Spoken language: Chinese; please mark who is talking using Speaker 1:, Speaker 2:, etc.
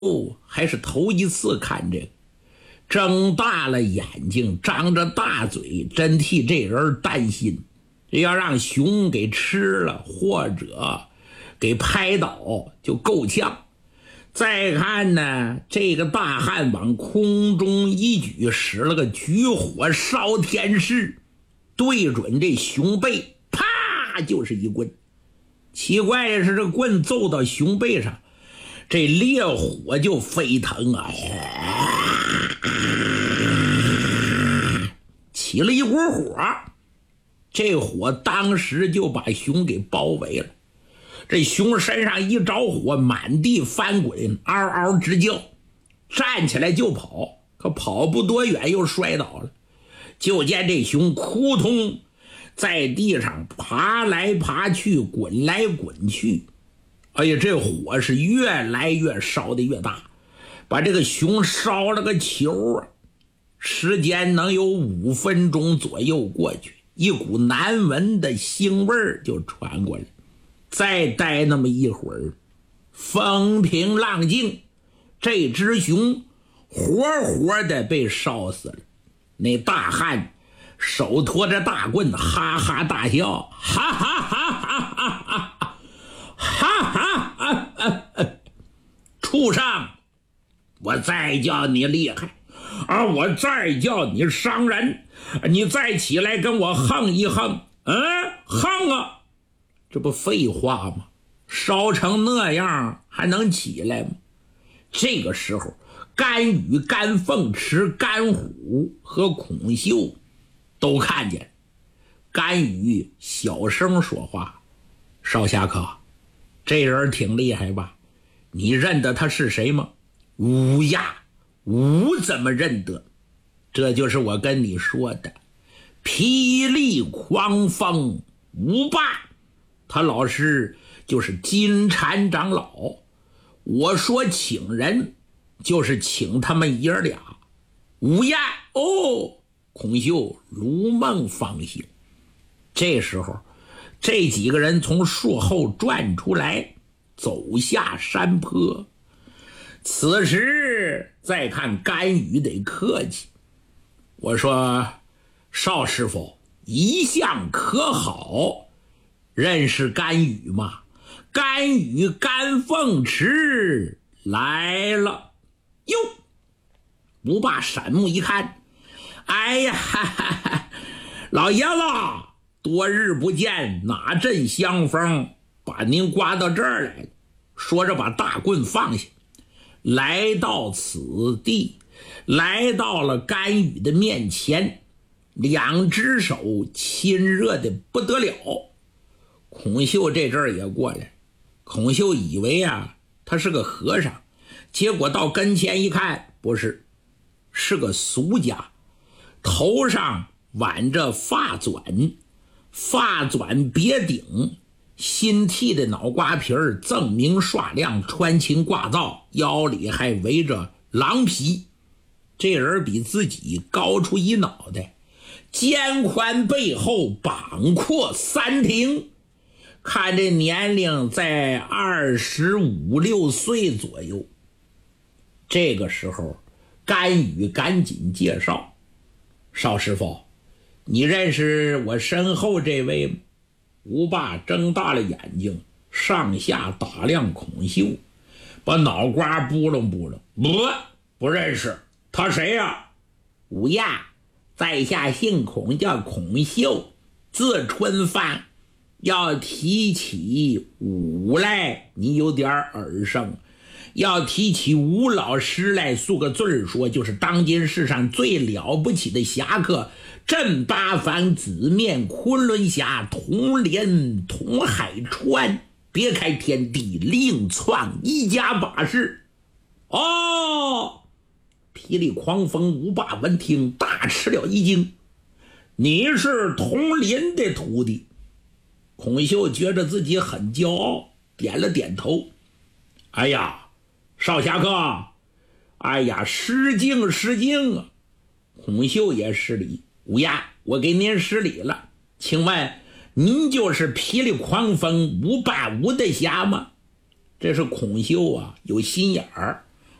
Speaker 1: 还是头一次看这个，睁大了眼睛，张着大嘴，真替这人担心。要让熊给吃了，或者给拍倒，就够呛。再看呢，这个大汉往空中一举，使了个举火烧天势，对准这熊背，啪就是一棍。奇怪的是，这棍揍到熊背上，这烈火就飞腾啊，起了一股火。这火当时就把熊给包围了，这熊身上一着火，满地翻滚，嗷嗷直叫，站起来就跑，可跑不多远又摔倒了。就见这熊扑通在地上爬来爬去，滚来滚去。哎呀，这火是越来越烧得越大，把这个熊烧了个球啊！时间能有5分钟左右过去，一股难闻的腥味儿就传过来。再待那么一会儿，风平浪静，这只熊活活的被烧死了。那大汉手托着大棍，哈哈大笑，哈哈哈哈哈哈哈哈哈哈！畜生，我再叫你厉害啊！我再叫你伤人，你再起来跟我横一横，横啊！这不废话吗？烧成那样还能起来吗？这个时候，甘雨、甘凤池、甘虎和孔秀都看见。甘雨小声说话：“少侠客，这人挺厉害吧？你认得他是谁吗？”“吴呀，吴怎么认得？这就是我跟你说的霹雳狂风吴霸，他老师就是金蝉长老。我说请人，就是请他们爷俩。”“吴呀，哦！”孔秀如梦方醒。这时候，这几个人从树后转出来，走下山坡。此时再看甘雨得客气，我说：“邵师傅一向可好，认识甘雨吗？”“甘雨、甘凤池来了。”哟，吴霸闪目一看，哎呀，哈哈哈，老爷子，多日不见，哪阵香风把您刮到这儿来了？说着把大棍放下，来到此地，来到了甘雨的面前，两只手亲热的不得了。孔秀这阵儿也过来，孔秀以为啊他是个和尚，结果到跟前一看，不是，是个俗家，头上挽着发纂，发纂别顶，新剃的脑瓜皮儿锃明刷亮，穿青挂皂，腰里还围着狼皮。这人比自己高出一脑袋，肩宽背厚，膀阔三庭，看这年龄在25、26岁左右。这个时候，甘雨赶紧介绍：“邵师傅，你认识我身后这位吗？”吴霸睁大了眼睛，上下打量孔秀，把脑瓜拨楞拨楞：“不认识，他谁呀？”“吴呀，在下姓孔，叫孔秀，字春帆。要提起吴来，你有点耳生；要提起吴老师来，诉个罪说，就是当今世上最了不起的侠客，镇八方紫面昆仑侠，统领统海川，别开天地，另创一家把式。”“哦！”霹雳狂风吴霸闻听大吃了一惊：“你是统领的徒弟？”孔秀觉得自己很骄傲，点了点头：“哎呀，少侠客，哎呀，失敬失敬啊！”孔秀也施礼：“吴呀，我给您施礼了，请问您就是霹雳狂风吴霸吴的侠吗？”这是孔秀啊，有心眼儿，